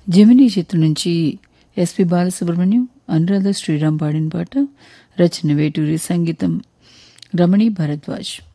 Gemini చిత్రం నుంచి SP Balasubrahmanyam, Anuradha Sriram పాడిన పాట. రచన వేటూరి, సంగీతం రమణి భరద్వాజ్.